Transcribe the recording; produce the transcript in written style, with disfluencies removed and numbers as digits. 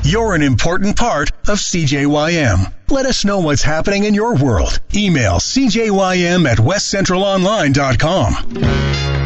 You're an important part of CJYM. Let us know what's happening in your world. Email cjym@westcentralonline.com.